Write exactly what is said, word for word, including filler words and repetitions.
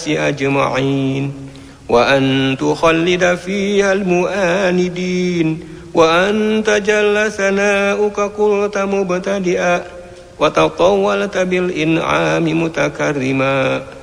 أجمعين وأن تخلد فيها المؤاندين وأن تجل ثناؤك قلت مبتدئا وتطولت بالإنعام متكرما